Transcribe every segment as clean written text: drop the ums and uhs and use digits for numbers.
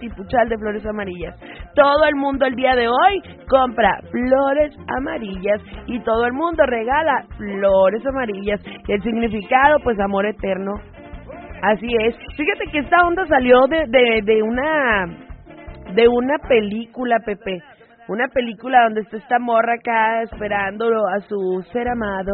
tipuchal de flores amarillas. Todo el mundo el día de hoy compra flores amarillas y todo el mundo regala flores amarillas. Y el significado, pues amor eterno. Así es. Fíjate que esta onda salió de una película, Pepe. Una película donde está esta morra acá esperando a su ser amado.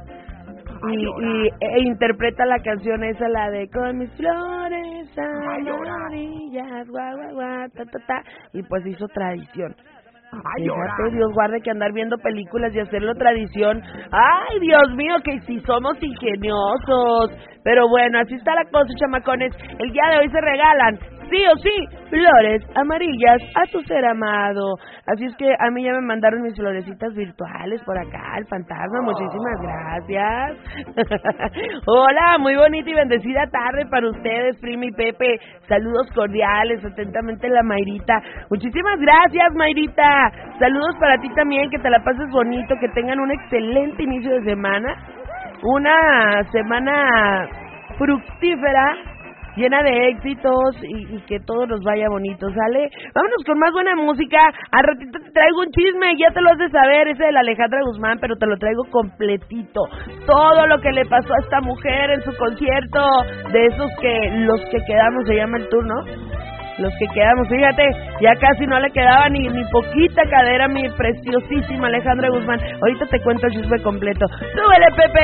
E interpreta la canción esa, la de con mis flores amarillas, guau, guau, guau, ta, ta, ta, y pues hizo tradición. Fíjate, Dios guarde que andar viendo películas y hacerlo tradición. Ay, Dios mío, que si somos ingeniosos. Pero bueno, así está la cosa, chamacones. El día de hoy se regalan, sí o sí, flores amarillas a tu ser amado. Así es que a mí ya me mandaron mis florecitas virtuales por acá, el fantasma. Muchísimas gracias. Hola, muy bonita y bendecida tarde para ustedes, Prima y Pepe. Saludos cordiales, atentamente la Mayrita. Muchísimas gracias, Mayrita. Saludos para ti también, que te la pases bonito, que tengan un excelente inicio de semana. Una semana fructífera, llena de éxitos y que todo nos vaya bonito, ¿sale? Vámonos con más buena música. Al ratito te traigo un chisme, ya te lo has de saber, ese de la Alejandra Guzmán, pero te lo traigo completito. Todo lo que le pasó a esta mujer en su concierto, de esos que los que quedamos, se llama el tour, ¿no? Los que quedamos, fíjate, ya casi no le quedaba ni poquita cadera a mi preciosísima Alejandra Guzmán. Ahorita te cuento el chisme completo. ¡Súbele, Pepe!